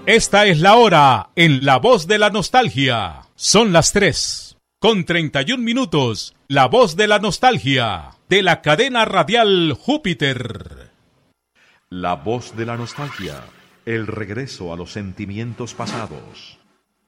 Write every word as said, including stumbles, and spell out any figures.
Esta es la hora en La Voz de la Nostalgia. Son las tres, con treinta y un minutos. La Voz de la Nostalgia, de la cadena radial Júpiter. La Voz de la Nostalgia, el regreso a los sentimientos pasados.